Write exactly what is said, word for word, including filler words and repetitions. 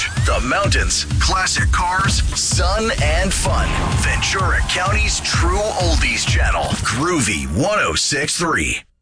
beach, the mountains, classic cars, sun, and fun. Ventura County's true oldies channel, Groovy one oh six point three.